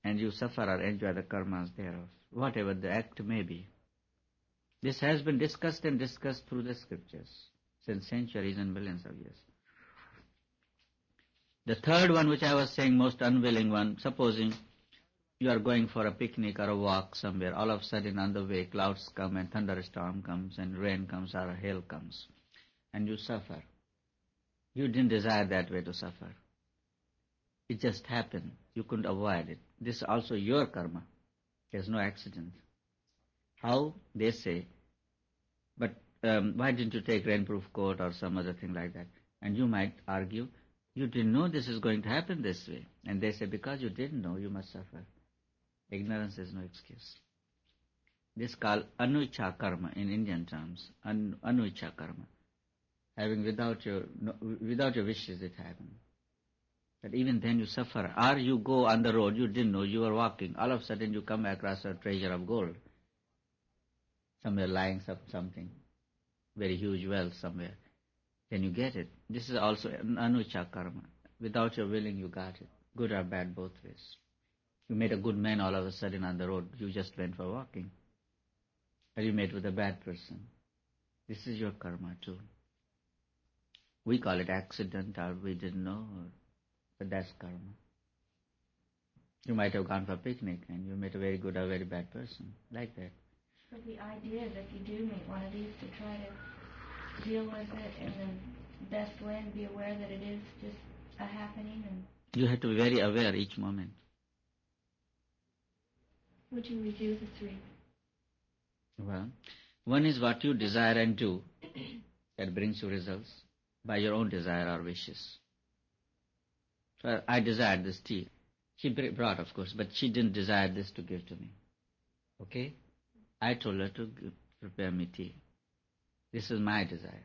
and you suffer or enjoy the karmas thereof, whatever the act may be. This has been discussed and discussed through the scriptures since centuries and millions of years. The third one, which I was saying, most unwilling one, supposing you are going for a picnic or a walk somewhere, all of a sudden on the way clouds come and thunderstorm comes and rain comes or hail comes, and you suffer. You didn't desire that way to suffer. It just happened. You couldn't avoid it. This is also your karma. There's no accident. How? They say, but why didn't you take rainproof coat or some other thing like that? And you might argue, you didn't know this is going to happen this way. And they say, because you didn't know, you must suffer. Ignorance is no excuse. This is called anuicha karma in Indian terms. Anuicha karma. Having without your wishes it happened. But even then you suffer. Or you go on the road, you didn't know, you were walking. All of a sudden you come across a treasure of gold. Somewhere lying something. Very huge wealth somewhere. Then you get it. This is also an anuicha karma. Without your willing you got it. Good or bad both ways. You met a good man all of a sudden on the road. You just went for walking. Or you met with a bad person. This is your karma too. We call it accident or we didn't know. But that's karma. You might have gone for a picnic and you met a very good or very bad person. Like that. But the idea is if you do meet one of these to try to deal with it in the best way and be aware that it is just a happening. And you have to be very aware each moment. Would you review the three? Well, one is what you desire and do that brings you results by your own desire or wishes. So I desired this tea. She brought, of course, but she didn't desire this to give to me. Okay? I told her to prepare me tea. This is my desire.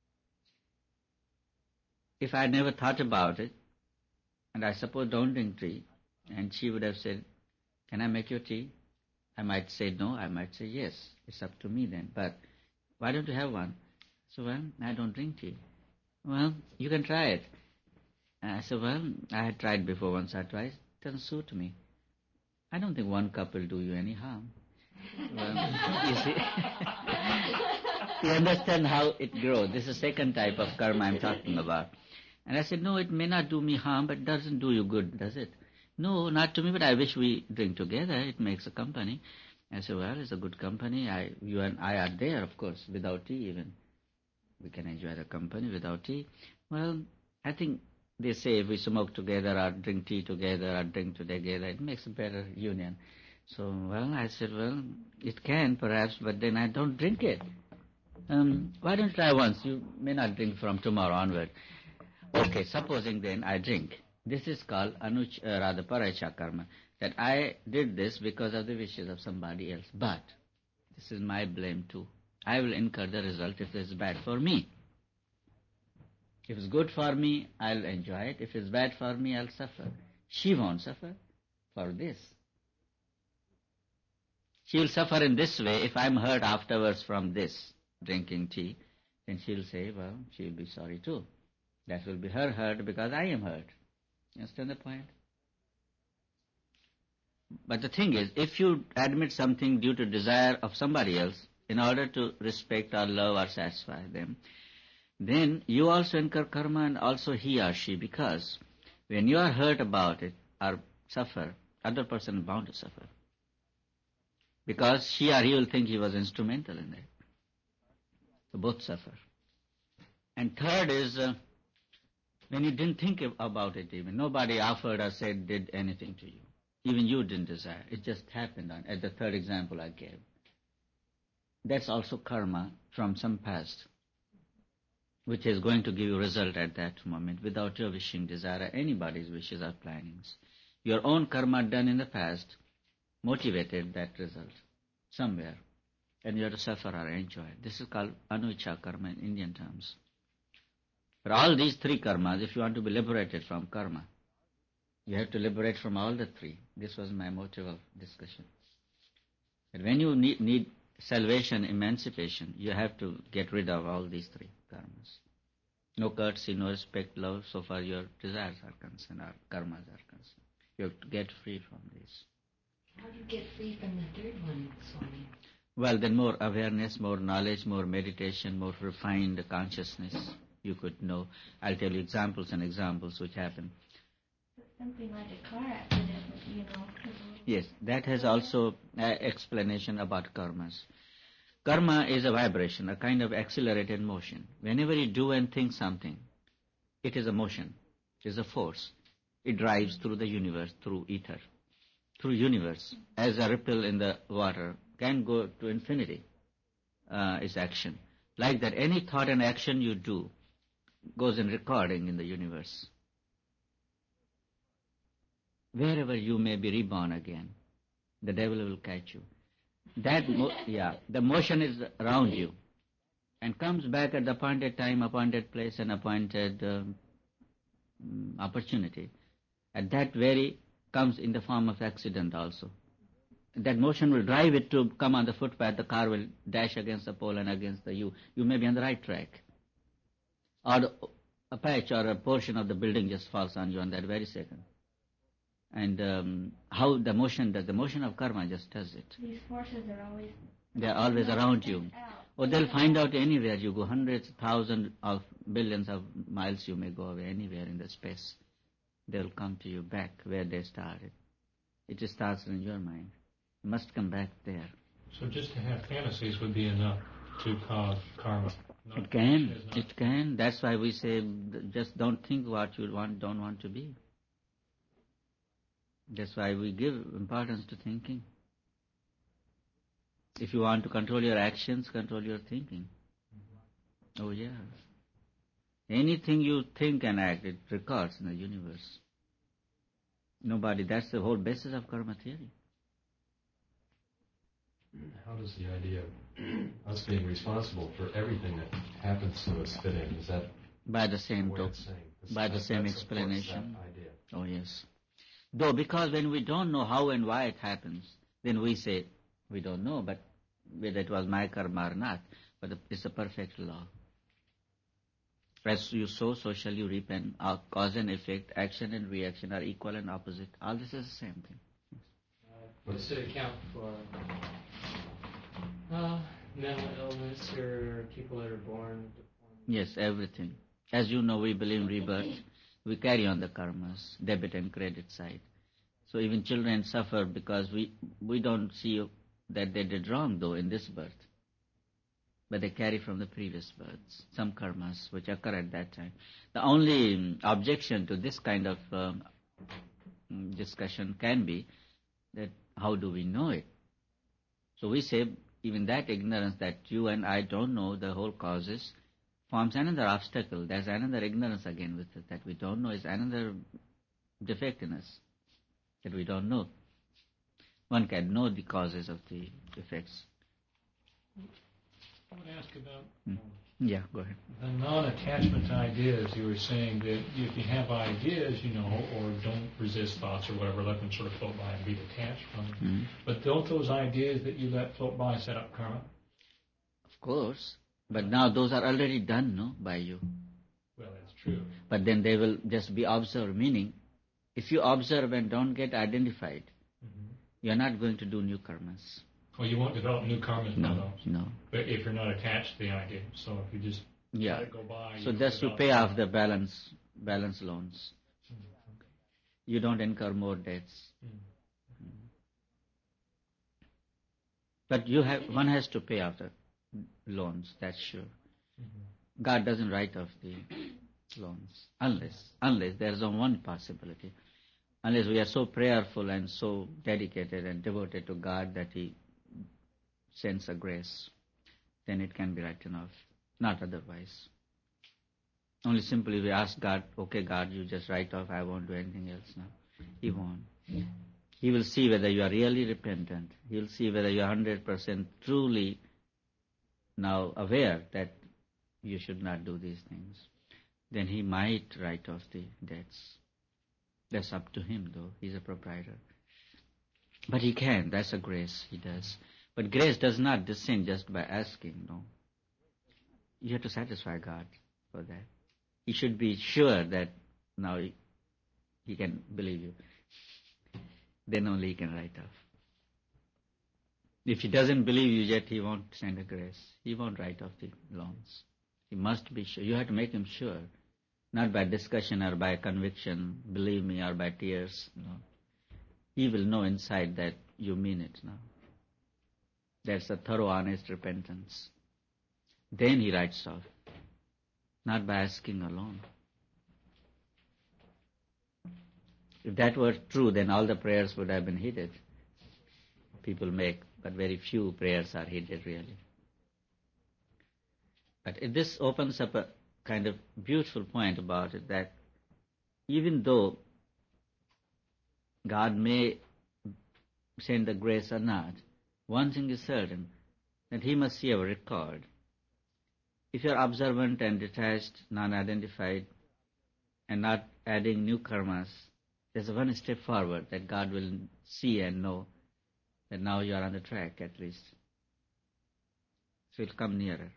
If I never thought about it, and I suppose don't drink tea, and she would have said, can I make your tea? I might say no, I might say yes. It's up to me then. But why don't you have one? So, well, I don't drink tea. Well, you can try it. And I said, well, I had tried before once or twice. It doesn't suit me. I don't think one cup will do you any harm. Well, you see, you understand how it grows. This is the second type of karma I'm talking about. And I said, no, it may not do me harm, but it doesn't do you good, does it? No, not to me, but I wish we drink together. It makes a company. I said, well, it's a good company. You and I are there, of course, without tea even. We can enjoy the company without tea. Well, I think they say if we smoke together or drink tea together or drink together, it makes a better union. So, well, I said, well, it can perhaps, but then I don't drink it. Why don't you try once? You may not drink from tomorrow onward. Okay, supposing then I drink. This is called paraicha karma. That I did this because of the wishes of somebody else. But this is my blame too. I will incur the result if it's bad for me. If it's good for me, I'll enjoy it. If it's bad for me, I'll suffer. She won't suffer for this. She will suffer in this way. If I'm hurt afterwards from this, drinking tea, then she'll say, well, she'll be sorry too. That will be her hurt because I am hurt. You understand the point? But the thing is, if you admit something due to desire of somebody else, in order to respect or love or satisfy them, then you also incur karma and also he or she, because when you are hurt about it or suffer, other person is bound to suffer. Because she or he will think he was instrumental in that. So both suffer. And third is, when you didn't think about it even, nobody offered or said, did anything to you. Even you didn't desire. It just happened at the third example I gave. That's also karma from some past, which is going to give you result at that moment without your wishing, desire, or anybody's wishes or plannings. Your own karma done in the past motivated that result somewhere, and you have to suffer or enjoy it. This is called anuicha karma in Indian terms. For all these three karmas, if you want to be liberated from karma, you have to liberate from all the three. This was my motive of discussion. But when you need salvation, emancipation, you have to get rid of all these three karmas. No courtesy, no respect, love, so far your desires are concerned, or karmas are concerned. You have to get free from this. How do you get free from the third one, Swami? Well, then more awareness, more knowledge, more meditation, more refined consciousness you could know. I'll tell you examples and examples which happen. Something like a car accident, you know. Yes, that has also an explanation about karmas. Karma is a vibration, a kind of accelerated motion. Whenever you do and think something, it is a motion, it is a force. It drives through the universe, through ether, through universe, as a ripple in the water can go to infinity, is action. Like that, any thought and action you do goes in recording in the universe. Wherever you may be reborn again, the devil will catch you. That, the motion is around you and comes back at the appointed time, appointed place and appointed opportunity. And that very comes in the form of accident also. That motion will drive it to come on the footpath, the car will dash against the pole and against the you. You may be on the right track. Or a patch or a portion of the building just falls on you on that very second. And how the motion does, the motion of karma just does it. These forces are always... They're always around you. Or they'll find out anywhere you go, hundreds, thousands of billions of miles you may go away, anywhere in the space. They'll come to you back where they started. It just starts in your mind. You must come back there. So just to have fantasies would be enough to cause karma? It can. That's why we say just don't think what you don't want to be. That's why we give importance to thinking. If you want to control your actions, control your thinking. Oh yeah. Anything you think and act, it records in the universe. That's the whole basis of karma theory. How does the idea of us being responsible for everything that happens to us fit in? Is that by the same explanation? Oh yes. Though because when we don't know how and why it happens, then we say we don't know, but whether it was my karma or not, but it's a perfect law. As you sow, so shall you reap, and cause and effect, action and reaction are equal and opposite. All this is the same thing. Does it account for mental illness or people that are born? Yes, everything. As you know, we believe in rebirth. We carry on the karmas, debit and credit side. So even children suffer because we don't see that they did wrong though in this birth. But they carry from the previous births, some karmas which occur at that time. The only objection to this kind of discussion can be that how do we know it? So we say even that ignorance that you and I don't know the whole causes forms another obstacle. There's another ignorance again with it. That we don't know is another defect in us. That we don't know. One can know the causes of the effects. I would ask about Yeah, go ahead. the non-attachment to ideas. You were saying that if you have ideas, or don't resist thoughts or whatever, let them sort of float by and be detached from them. Mm-hmm. But don't those ideas that you let float by set up karma? Of course. But now those are already done, no, by you. Well, that's true. But then they will just be observed, meaning if you observe and don't get identified, you're not going to do new karmas. Well, you won't develop new karmas by those. No. But if you're not attached to the idea. So if you just let it go by. So just you pay off the balance loans. You don't incur more debts. But one has to pay off the loans, that's sure. God doesn't write off the loans unless there is only one possibility. Unless we are so prayerful and so dedicated and devoted to God that He sends a grace, then it can be written off. Not otherwise. Only simply we ask God, okay God, you just write off, I won't do anything else now. He won't. He will see whether you are really repentant. He will see whether you are 100% truly now aware that you should not do these things. Then He might write off the debts. That's up to Him though. He's a proprietor. But He can. That's a grace He does. But grace does not descend just by asking, no. You have to satisfy God for that. He should be sure that now He can believe you. then only he can write off. If he doesn't believe you yet, he won't send a grace. He won't write off the loans. He must be sure. You have to make him sure. Not by discussion or by conviction, believe me, or by tears. No. He will know inside that you mean it now. That's a thorough, honest repentance. Then he writes off. Not by asking alone. If that were true, then all the prayers would have been heeded. People make, but very few prayers are heeded really. But this opens up a kind of beautiful point about it, that even though God may send the grace or not, one thing is certain, that He must see our record. If you are observant and detached, non-identified, and not adding new karmas, there's one step forward that God will see and know that now you are on the track at least. So it will come nearer.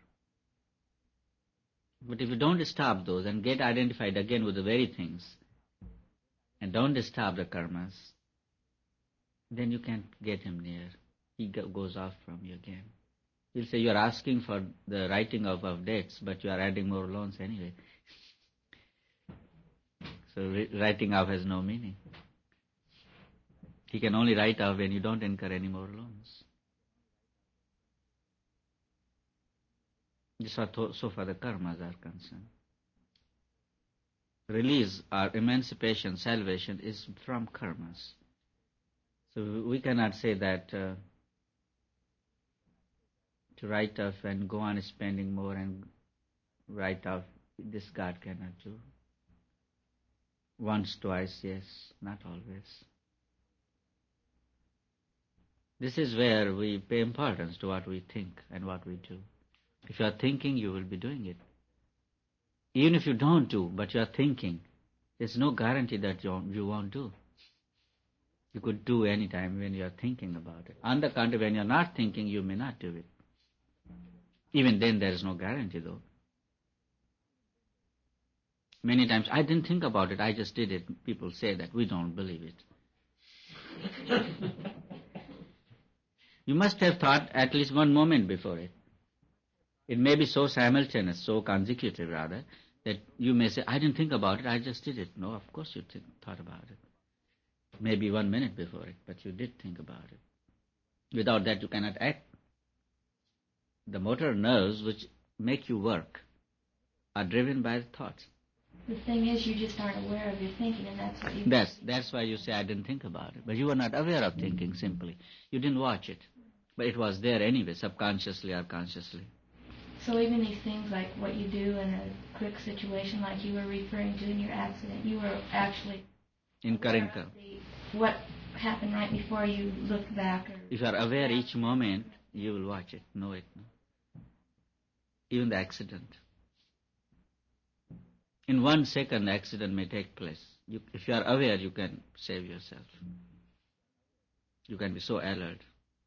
But if you don't stop those and get identified again with the very things, and don't stop the karmas, then you can't get Him near. He goes off from you again. He'll say, you are asking for the writing off of debts, but you are adding more loans anyway. So writing off has no meaning. He can only write off when you don't incur any more loans. This is so far the karmas are concerned. Release or emancipation, salvation is from karmas. So we cannot say that to write off and go on spending more and write off, this God cannot do. Once, twice, yes, not always. This is where we pay importance to what we think and what we do. If you are thinking, you will be doing it. Even if you don't do, but you are thinking, there's no guarantee that you won't do. You could do any time when you are thinking about it. On the contrary, when you are not thinking, you may not do it. Even then, there is no guarantee, though. Many times, I didn't think about it, I just did it. People say that. We don't believe it. You must have thought at least one moment before it. It may be so simultaneous, so consecutive rather, that you may say, I didn't think about it, I just did it. No, of course you thought about it. Maybe 1 minute before it, but you did think about it. Without that you cannot act. The motor nerves which make you work are driven by the thoughts. The thing is, you just aren't aware of your thinking, and that's what you... That's why you say, I didn't think about it. But you were not aware of thinking, simply. You didn't watch it. But it was there anyway, subconsciously or consciously. So even these things like what you do in a quick situation like you were referring to in your accident, you were actually... Incurring. What happened right before you looked back? Or if you are aware each moment, you will watch it, know it. No? Even the accident. In 1 second, the accident may take place. If you are aware, you can save yourself. You can be so alert.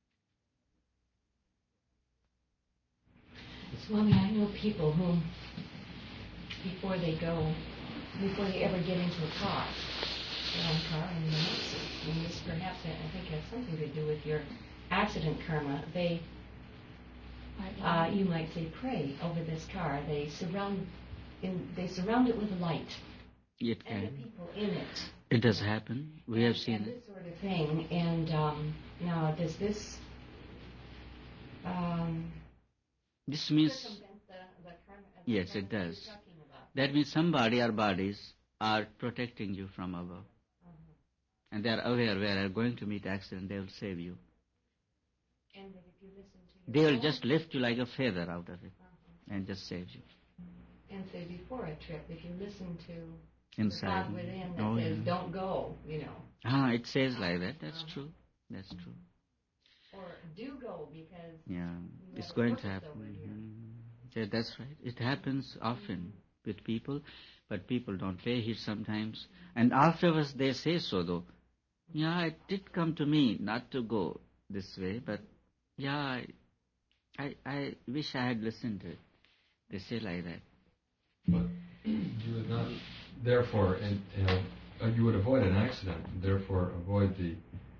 Swami, I know people who, before they ever get into a car, their own car, and this perhaps, I think, has something to do with your accident karma, they, you might say, pray over this car. They surround it with light. It can. And the people in it. It does happen. We have seen this sort of thing. And now, does this... this means... the karma, yes, it karma does. you're talking about? That means somebody or bodies are protecting you from above. And they are aware where you are going to meet accident, they will save you. And that if you listen to They your will just lift you like a feather out of it and just save you. And say before a trip, if you listen to Inside. the thought within that says, don't go, It says like that. That's true. That's true. Or do go because... Yeah, you it's have a going to purpose happen. over here. Yeah, that's right. It happens often with people, but people don't pay heed sometimes. And afterwards they say so though. Yeah, it did come to me not to go this way, but yeah, I wish I had listened to it. They say like that. But you would not, therefore, you would avoid an accident, and therefore avoid the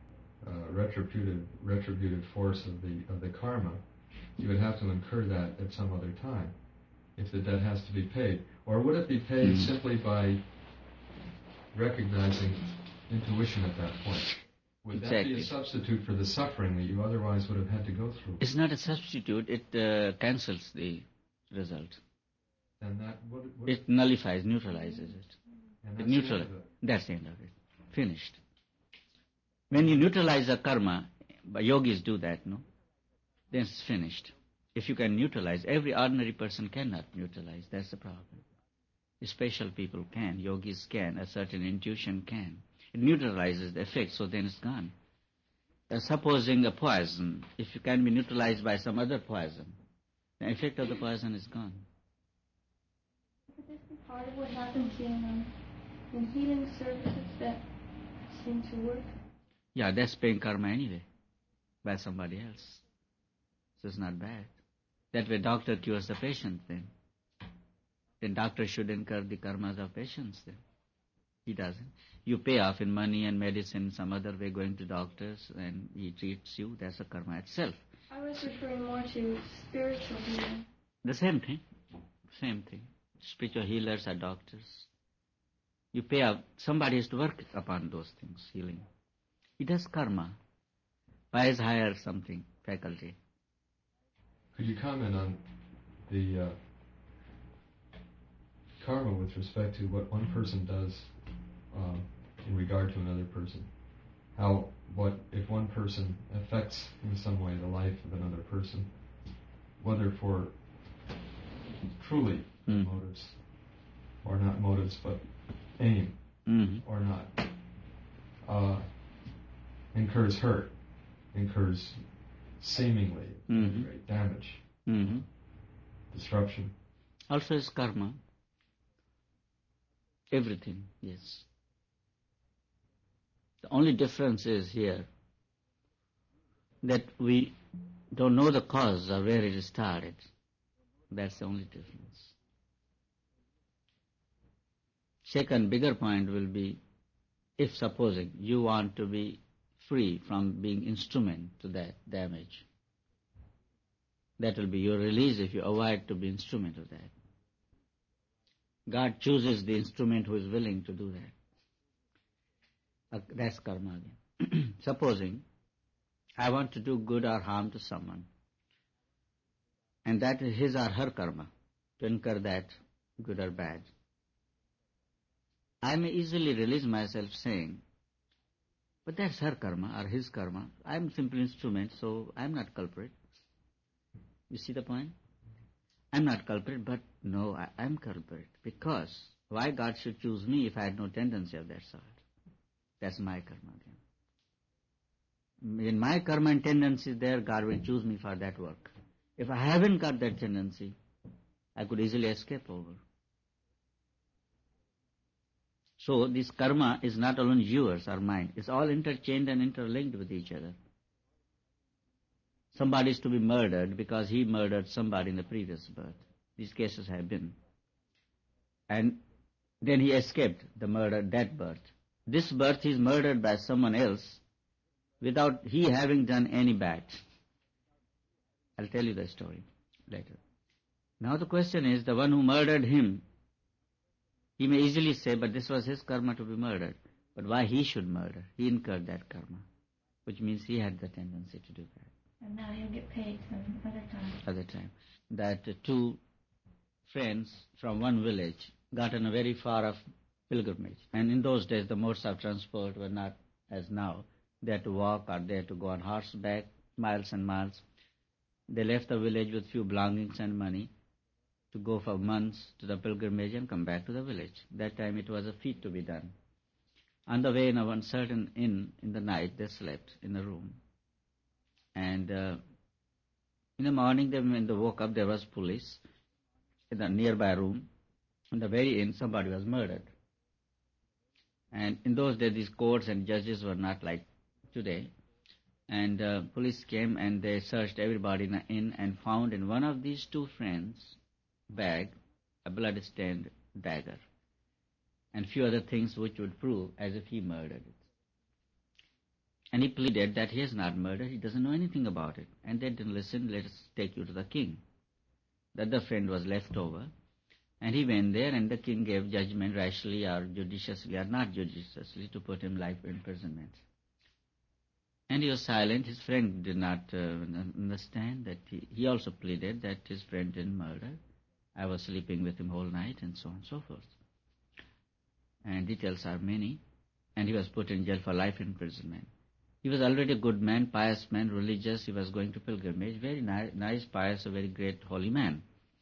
retributive force of the karma, you would have to incur that at some other time if the debt has to be paid. Or would it be paid simply by recognizing intuition at that point? Would that be a substitute for the suffering that you otherwise would have had to go through? It's not a substitute. It cancels the result. And that it nullifies, neutralizes it. And It that's the end of it. That's the end of it. Finished. When you neutralize a karma, yogis do that, no? Then it's finished. If you can neutralize, every ordinary person cannot neutralize. That's the problem. Special people can, yogis can, a certain intuition can. It neutralizes the effect, so then it's gone. Supposing a poison, if it can be neutralized by some other poison, the effect of the poison is gone. Could this be part of what happens in healing services that seem to work? Yeah, that's paying karma anyway, by somebody else. So it's not bad. That way doctor cures the patient then. Then doctor should incur the karmas of patients then. He doesn't. You pay off in money and medicine some other way going to doctors and he treats you. That's a karma itself. I was referring more to spiritual healing. The same thing. Same thing. Spiritual healers are doctors. You pay off. Somebody has to work upon those things, healing. He does karma. Buys higher something, faculty. Could you comment on the karma with respect to what one person does in regard to another person? If one person affects in some way the life of another person, whether for truly motives, or not motives, but aim, or not, incurs hurt, incurs seemingly great damage, disruption. Also is karma. Everything, yes. The only difference is here that we don't know the cause or where it started. That's the only difference. Second, bigger point will be, if supposing you want to be free from being instrument to that damage, that will be your release if you avoid to be instrument of that. God chooses the instrument who is willing to do that. That's karma again. Supposing I want to do good or harm to someone, and that is his or her karma, to incur that, good or bad. I may easily release myself saying, but that's her karma or his karma. I'm simply instrument, so I'm not culprit. You see the point? I'm not culprit, but no, I'm culprit. Because why God should choose me if I had no tendency of that sort? That's my karma again. In my karma and tendency there, God will choose me for that work. If I haven't got that tendency, I could easily escape over. So this karma is not only yours or mine. It's all interchained and interlinked with each other. Somebody is to be murdered because he murdered somebody in the previous birth. These cases have been. And then he escaped the murder, that birth. This birth he is murdered by someone else without he having done any bad. I'll tell you the story later. Now the question is, the one who murdered him, he may easily say, but this was his karma to be murdered. But why he should murder? He incurred that karma, which means he had the tendency to do that. And now he'll get paid some other time. That two friends from one village got on a very far-off pilgrimage. And in those days, the modes of transport were not as now. They had to walk or they had to go on horseback, miles and miles. They left the village with few belongings and money to go for months to the pilgrimage and come back to the village. That time it was a feat to be done. On the way in one certain inn in the night, they slept in a room. And in the morning, when they woke up, there was police in the nearby room. In the very inn, somebody was murdered. And in those days, these courts and judges were not like today. And police came and they searched everybody in the inn and found in one of these two friends' bag a blood-stained dagger and few other things which would prove as if he murdered it. And he pleaded that he has not murdered, he doesn't know anything about it. And they didn't listen, let us take you to the king. The other friend was left over. And he went there, and the king gave judgment rashly or judiciously or not judiciously to put him life imprisonment. And he was silent. His friend did not understand that he also pleaded that his friend didn't murder. I was sleeping with him whole night, and so on and so forth. And details are many. And he was put in jail for life imprisonment. He was already a good man, pious man, religious. He was going to pilgrimage. Very nice, pious, a very great, holy man.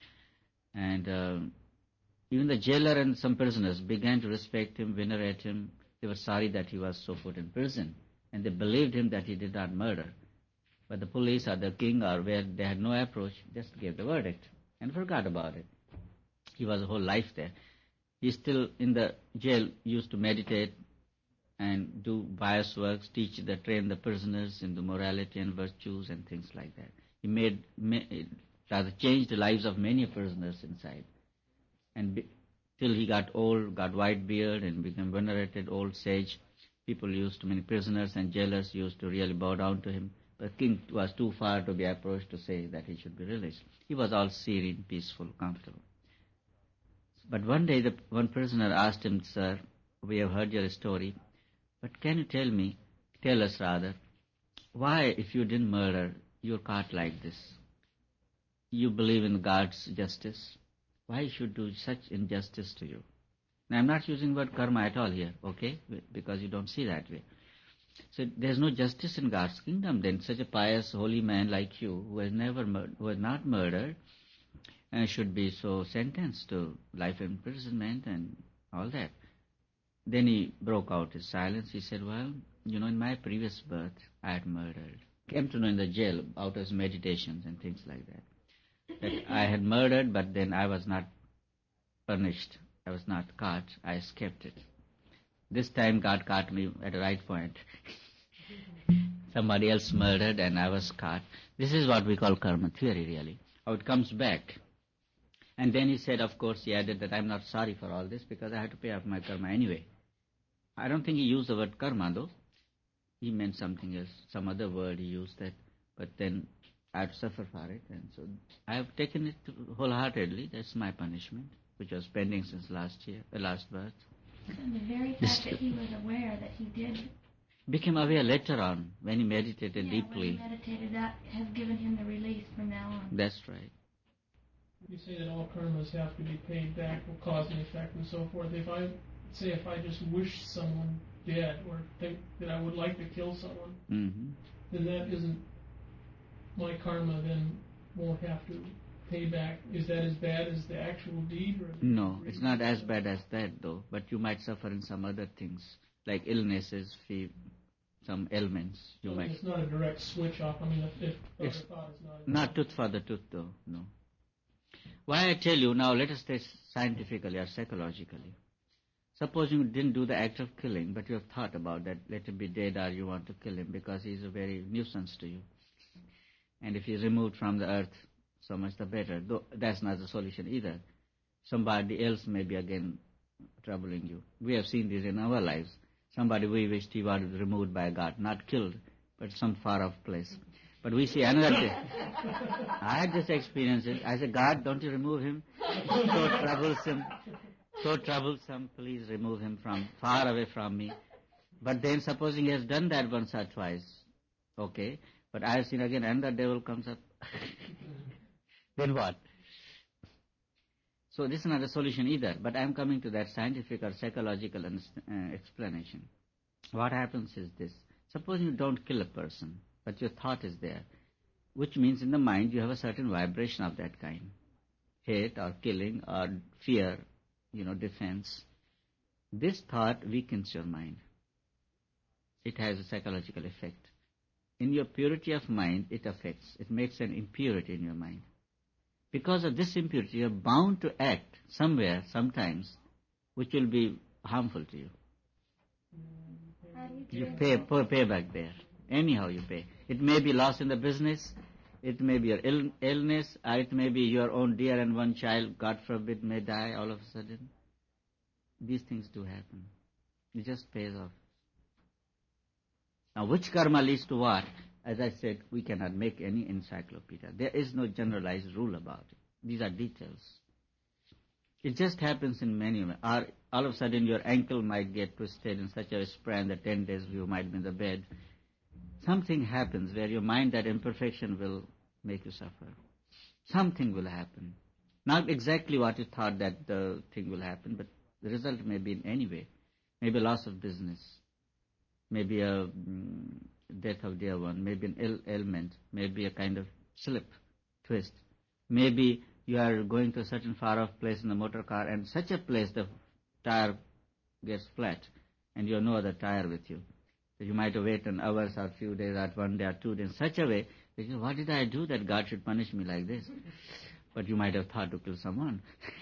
And even the jailer and some prisoners began to respect him, venerate him. They were sorry that he was so put in prison. And they believed him that he did not murder. But the police or the king or where they had no approach, just gave the verdict and forgot about it. He was a whole life there. He still in the jail used to meditate and do pious works, train the prisoners in the morality and virtues and things like that. He rather changed the lives of many prisoners inside. And till he got old, got white beard and became venerated old sage, many prisoners and jailers used to really bow down to him. The king was too far to be approached to say that he should be released. He was all serene, peaceful, comfortable. But one day one prisoner asked him, "Sir, we have heard your story, but can you tell us rather, why if you didn't murder, you're caught like this? You believe in God's justice. Why he should do such injustice to you?" Now I'm not using the word karma at all here, okay? Because you don't see that way. So there's no justice in God's kingdom. Then such a pious, holy man like you, who has not murdered, should be so sentenced to life imprisonment and all that. Then he broke out his silence. He said, "Well, in my previous birth, I had murdered." Came to know in the jail, out of his meditations and things like that I had murdered, but then I was not punished. I was not caught. I escaped it. This time God caught me at the right point. Somebody else murdered and I was caught. This is what we call karma theory, really. How it comes back. And then he said, of course, he added that I'm not sorry for all this because I had to pay off my karma anyway. I don't think he used the word karma, though. He meant something else, some other word he used that. But then I had to suffer for it. And so I have taken it wholeheartedly. That's my punishment, which was pending since last birth. And the very fact that he was aware that he did... Became aware later on when he meditated deeply. When he meditated, that has given him the release from now on. That's right. You say that all karmas have to be paid back with cause and effect and so forth. If I just wish someone dead or think that I would like to kill someone, then that isn't my karma, then won't have to pay back. Is that as bad as the actual deed? Or no, it's not as bad as that, though. But you might suffer in some other things, like illnesses, some ailments. It's not a direct switch off. I mean, if it's thought is not tooth for the tooth, though, no. Why I tell you, now let us say scientifically or psychologically. Suppose you didn't do the act of killing, but you have thought about that, let him be dead or you want to kill him because he is a very nuisance to you. And if he is removed from the earth, so much the better. Though that's not the solution either. Somebody else may be again troubling you. We have seen this in our lives. Somebody we wished he was removed by God, not killed, but some far-off place. But we see another day. I had this experience. I said, "God, don't you remove him? So troublesome, please remove him from far away from me." But then supposing he has done that once or twice, okay, but I have seen again another devil comes up. Then what? So this is not a solution either, but I am coming to that scientific or psychological explanation. What happens is this. Suppose you don't kill a person, but your thought is there, which means in the mind you have a certain vibration of that kind. Hate or killing or fear, defense. This thought weakens your mind. It has a psychological effect. In your purity of mind, it makes an impurity in your mind. Because of this impurity, you are bound to act somewhere, sometimes, which will be harmful to you. You pay back there. Anyhow you pay. It may be loss in the business, it may be your illness, or it may be your own dear and one child, God forbid, may die all of a sudden. These things do happen. It just pays off. Now, which karma leads to what? As I said, we cannot make any encyclopedia. There is no generalized rule about it. These are details. It just happens in many ways. Or all of a sudden your ankle might get twisted in such a sprain that 10 days you might be in the bed. Something happens where your mind, that imperfection will make you suffer. Something will happen. Not exactly what you thought that the thing will happen, but the result may be in any way. Maybe loss of business, maybe a death of dear one, maybe an ailment, maybe a kind of slip, twist. Maybe you are going to a certain far-off place in the motor car, and such a place the tire gets flat, and you have no other tire with you. So you might wait an hours or few days or 1 day or 2 days in such a way that you know, what did I do that God should punish me like this? But you might have thought to kill someone.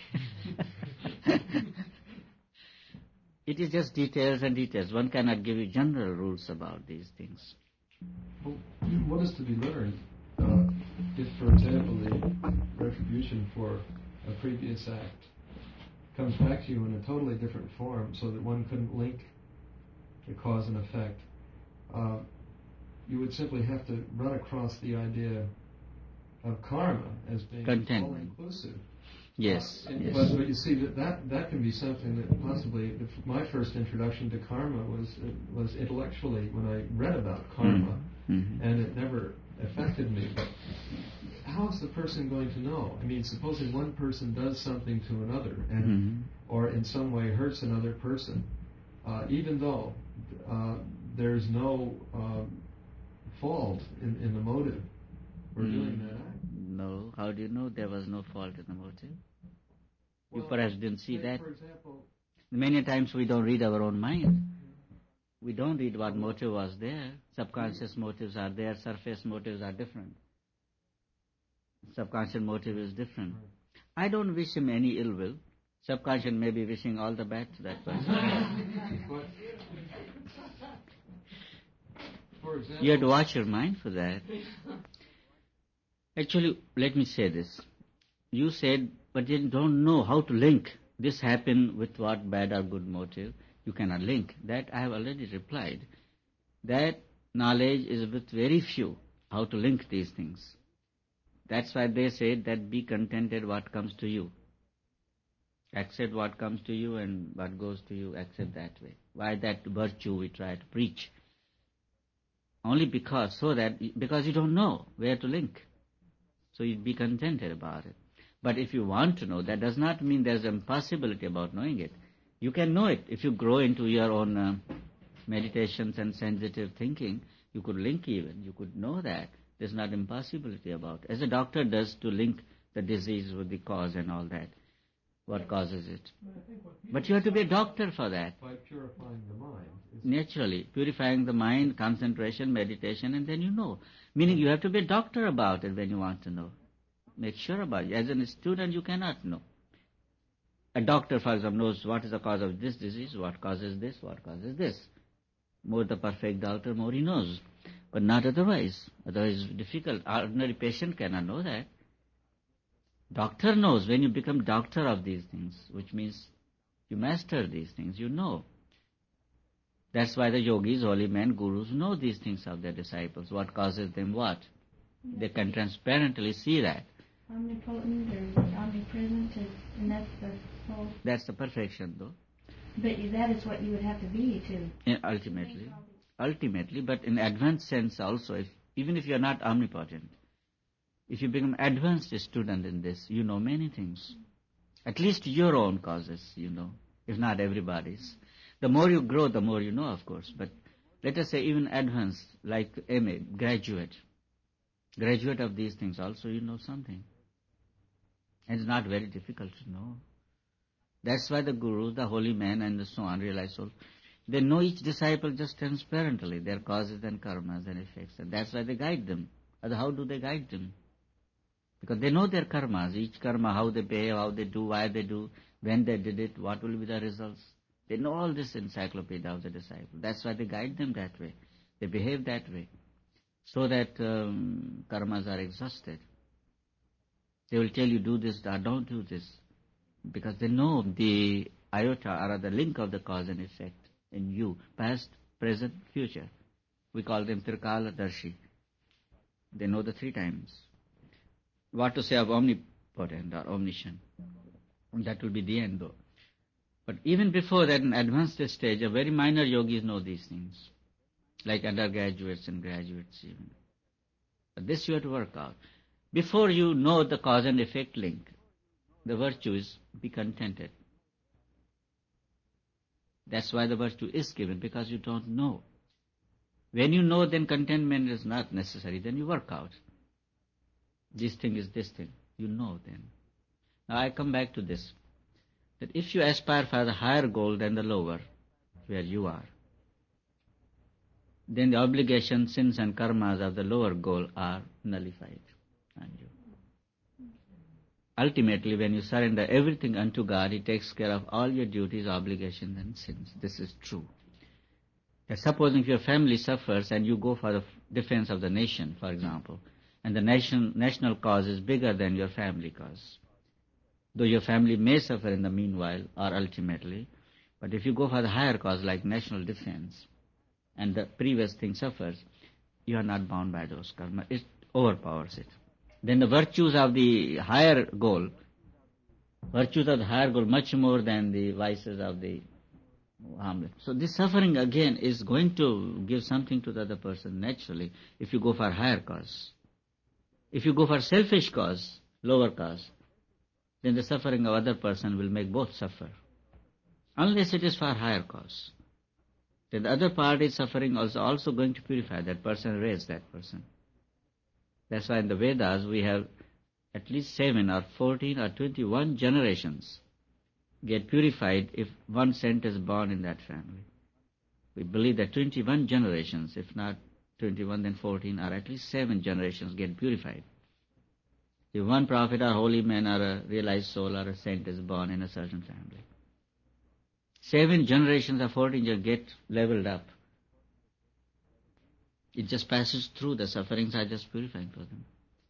It is just details and details. One cannot give you general rules about these things. Well, what is to be learned if, for example, the retribution for a previous act comes back to you in a totally different form so that one couldn't link the cause and effect? You would simply have to run across the idea of karma as being all-inclusive. Yes, yes. But you see, that can be something that possibly, my first introduction to karma was intellectually when I read about karma, and it never affected me. But how is the person going to know? I mean, supposing one person does something to another, and or in some way hurts another person, even though there's no fault in the motive for doing that act. No, how do you know there was no fault in the motive? You perhaps didn't see that. For example, many times we don't read our own mind. We don't read what motive was there. Subconscious motives are there, surface motives are different. Subconscious motive is different. I don't wish him any ill will. Subconscious may be wishing all the bad to that person. For example, You have to watch your mind for that. Actually, let me say this. You said, but you don't know how to link this happen with what bad or good motive. You cannot link. That I have already replied. That knowledge is with very few, how to link these things. That's why they say that be contented what comes to you. Accept what comes to you and what goes to you, accept that way. Why that virtue we try to preach? Only because you don't know where to link. So you'd be contented about it. But if you want to know, that does not mean there's an impossibility about knowing it. You can know it. If you grow into your own meditations and sensitive thinking, you could link even. You could know that. There's not impossibility about it. As a doctor does to link the disease with the cause and all that. What causes it? But you have to be a doctor for that. By purifying the mind. Naturally. Purifying the mind, concentration, meditation, and then you know. Meaning you have to be a doctor about it when you want to know. Make sure about it. As a student, you cannot know. A doctor, for example, knows what is the cause of this disease, what causes this, what causes this. More the perfect doctor, more he knows. But not otherwise. Otherwise it's difficult. Ordinary patient cannot know that. Doctor knows. When you become doctor of these things, which means you master these things, you know. That's why the yogis, holy men, gurus know these things of their disciples, what causes them what. They can transparently see that. Omnipotent or omnipresent, and that's the whole... That's the perfection, though. But that is what you would have to be to... Ultimately, but in advanced sense also, even if you are not omnipotent, if you become advanced student in this, you know many things. At least your own causes, you know, if not everybody's. The more you grow, the more you know, of course. But let us say even advanced, like MA, graduate of these things also, you know something. And it's not very difficult to know. That's why the gurus, the holy men, and so on, realize souls, they know each disciple just transparently, their causes and karmas and effects. And that's why they guide them. Otherwise, how do they guide them? Because they know their karmas, each karma, how they behave, how they do, why they do, when they did it, what will be the results. They know all this encyclopedia of the disciple. That's why they guide them that way. They behave that way. So that karmas are exhausted. They will tell you, do this, or don't do this. Because they know the iota or the link of the cause and effect in you, past, present, future. We call them Trikaladarshi. They know the 3 times. What to say of omnipotent or omniscient? That will be the end though. But even before that, in advanced stage, a very minor yogis know these things, like undergraduates and graduates even. But this you have to work out. Before you know the cause and effect link, the virtue is be contented. That's why the virtue is given, because you don't know. When you know, then contentment is not necessary. Then you work out. This thing is this thing. You know then. Now I come back to this. That if you aspire for the higher goal than the lower, where you are, then the obligations, sins and karmas of the lower goal are nullified on you. Ultimately, when you surrender everything unto God, He takes care of all your duties, obligations and sins. This is true. That supposing if your family suffers and you go for the defense of the nation, for example, and the national cause is bigger than your family cause, though your family may suffer in the meanwhile or ultimately, but if you go for the higher cause like national defense and the previous thing suffers, you are not bound by those karma. It overpowers it. Then the virtues of the higher goal much more than the vices of the harmless. So this suffering again is going to give something to the other person naturally if you go for higher cause. If you go for selfish cause, lower cause, then the suffering of other person will make both suffer. Unless it is for higher cause. Then the other party suffering also going to purify that person, raise that person. That's why in the Vedas we have at least 7 or 14 or 21 generations get purified if one saint is born in that family. We believe that 21 generations, if not 21 then 14, or at least 7 generations get purified. If one prophet or holy man or a realized soul or a saint is born in a certain family, 7 generations or 14 just get leveled up. It just passes through. The sufferings are just purifying for them.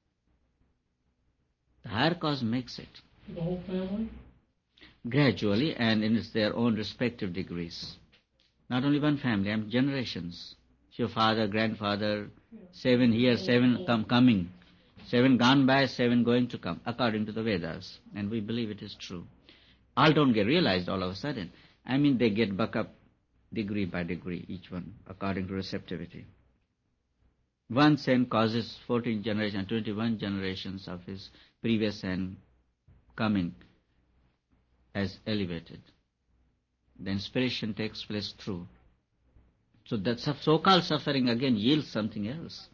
The higher cause makes it. The whole family? Gradually, and in their own respective degrees. Not only one family, generations. Your father, grandfather, 7 here, 7 coming. 7 gone by, 7 going to come, according to the Vedas. And we believe it is true. All don't get realized all of a sudden. They get buck up degree by degree, each one, according to receptivity. One saint causes 14 generations, 21 generations of his previous and coming as elevated. The inspiration takes place through. So that so-called suffering again yields something else.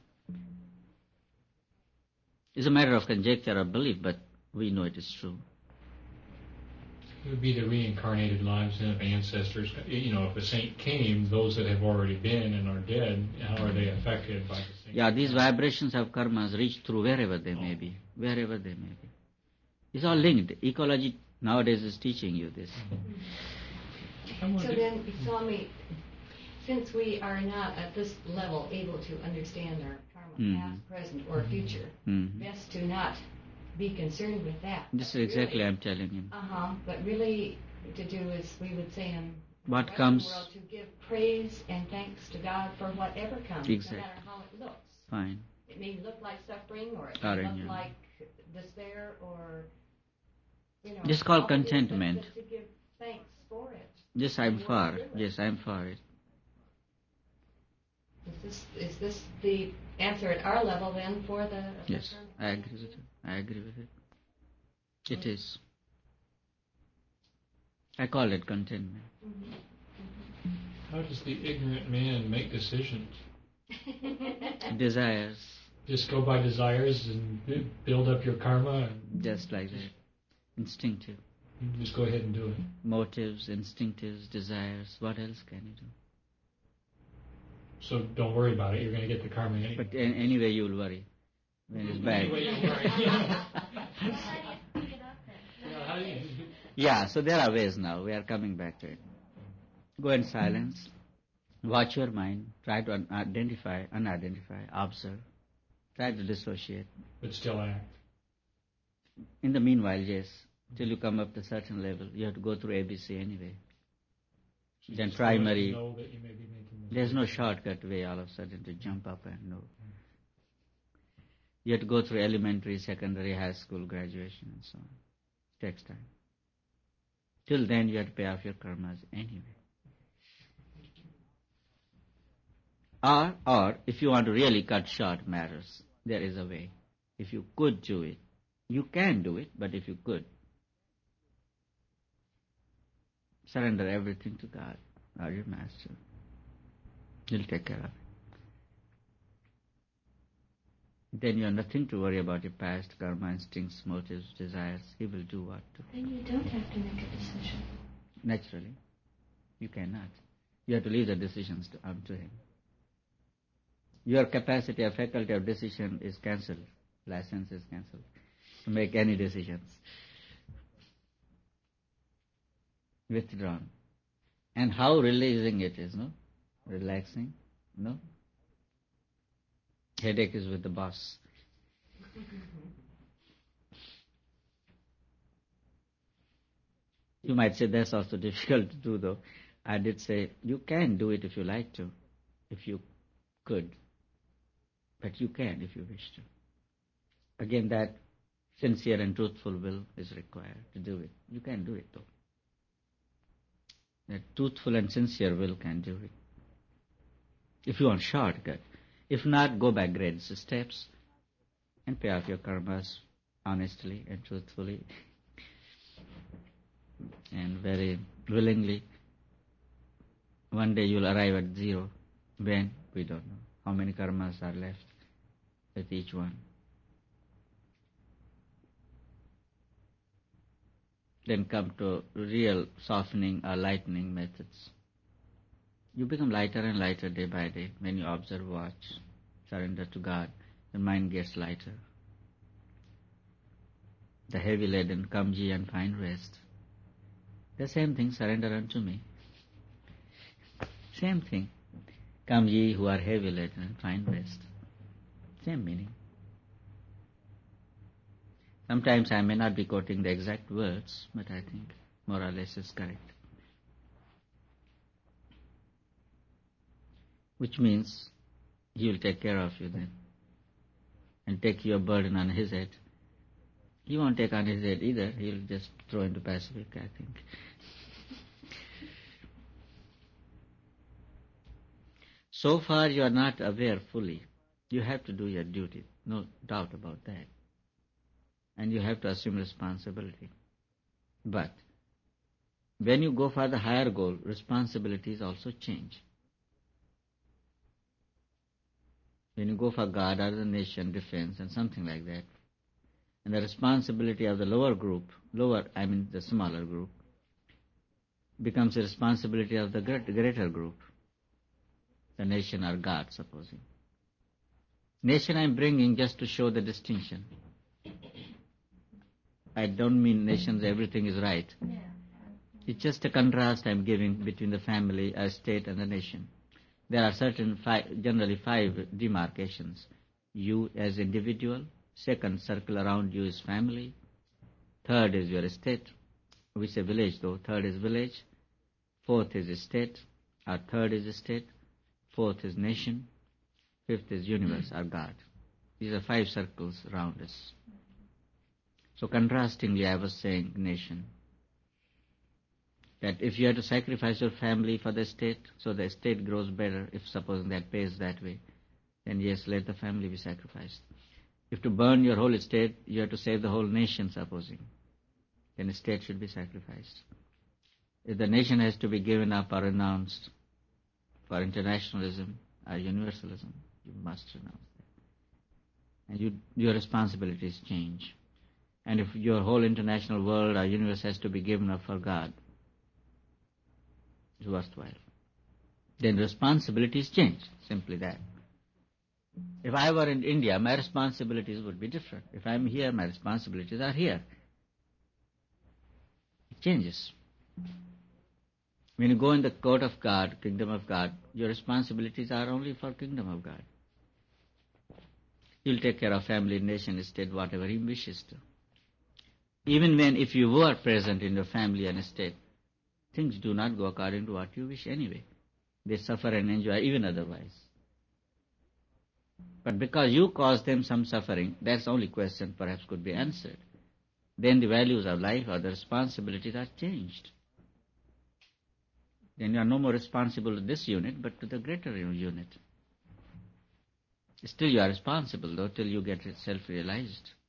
It's a matter of conjecture or belief, but we know it is true. It would be the reincarnated lives of ancestors. If a saint came, those that have already been and are dead, how are they affected by the saint? Yeah, these vibrations of karmas reach through wherever they may be. Wherever they may be. It's all linked. Ecology nowadays is teaching you this. So then, Swami, since we are not at this level able to understand our karma, past, present, or future, best to not be concerned with that. This is exactly I'm telling him. But really to do is, we would say in what the comes, world, to give praise and thanks to God for whatever comes, exactly. No matter how it looks. Fine. It may look like suffering, or it may look like despair, or this is called contentment. But to give thanks for it. Yes, I'm for. Yes, I'm for it. Is this the answer at our level then for the? Yes, I agree with it. I agree with it. It is. I call it contentment. How does the ignorant man make decisions? Desires. Just go by desires and build up your karma? Just like that. Instinctive. Just go ahead and do it. Motives, instinctives, desires. What else can you do? So don't worry about it. You're going to get the karma anyway. But anyway, you will worry when it's bad. Anyway, you'll worry. Yeah, so there are ways now. We are coming back to it. Go in silence. Watch your mind. Try to identify, unidentify, observe. Try to dissociate. But still act. In the meanwhile, yes. Till you come up to a certain level, you have to go through ABC anyway. So Then just primary, know that you may be making there's no mistakes. shortcut way all of a sudden to jump up and know. You have to go through elementary, secondary, high school, graduation and so on. Takes time. Till then you have to pay off your karmas anyway. Or if you want to really cut short matters, there is a way. If you could do it, you can do it, but if you could, surrender everything to God or your master. He'll take care of it. Then you have nothing to worry about your past, karma, instincts, motives, desires. He will do what to. Then you don't have to make a decision. Naturally, you cannot. You have to leave the decisions unto Him. Your capacity or faculty of decision is cancelled. License is cancelled to make any decisions. Withdrawn. And how releasing it is, no? Relaxing, no? Headache is with the boss. You might say that's also difficult to do though. I did say you can do it if you like to, if you could. But you can if you wish to. Again, that sincere and truthful will is required to do it. You can do it though. That truthful and sincere will can do it. If you want shortcut. If not, go by grades, steps, and pay off your karmas honestly and truthfully and very willingly. One day you'll arrive at zero. When? We don't know. How many karmas are left with each one. Then come to real softening or lightening methods. You become lighter and lighter day by day when you observe, watch, surrender to God. The mind gets lighter. The heavy laden, come ye and find rest. The same thing, surrender unto me. Same thing. Come ye who are heavy laden and find rest. Same meaning. Sometimes I may not be quoting the exact words, but I think more or less is correct. Which means He will take care of you then and take your burden on His head. He won't take on His head either. He'll just throw into Pacific, I think. So far you are not aware fully. You have to do your duty, no doubt about that. And you have to assume responsibility. But when you go for the higher goal, responsibilities also change. When you go for God or the nation, defense and something like that, and the responsibility of the lower group, the smaller group, becomes the responsibility of the greater group, the nation or God, supposing. Nation I'm bringing just to show the distinction. I don't mean nations everything is right. Yeah. It's just a contrast I'm giving between the family, a state and the nation. There are generally five demarcations. You as individual, second circle around you is family, third is your state, we say village though, third is village, fourth is state, or third is state, fourth is nation, fifth is universe or God. These are five circles around us. So contrastingly I was saying nation. That if you have to sacrifice your family for the state, so the state grows better, if supposing that pays that way, then yes, let the family be sacrificed. If to burn your whole state, you have to save the whole nation, supposing, then the state should be sacrificed. If the nation has to be given up or renounced for internationalism or universalism, you must renounce that. And your responsibilities change. And if your whole international world or universe has to be given up for God, it's worthwhile. Then responsibilities change, simply that. If I were in India, my responsibilities would be different. If I'm here, my responsibilities are here. It changes. When you go in the court of God, kingdom of God, your responsibilities are only for kingdom of God. He'll take care of family, nation, state, whatever He wishes to. Even if you were present in your family and state, things do not go according to what you wish anyway. They suffer and enjoy even otherwise. But because you caused them some suffering, that's the only question perhaps could be answered. Then the values of life or the responsibilities are changed. Then you are no more responsible to this unit, but to the greater unit. Still you are responsible, though, till you get it self-realized.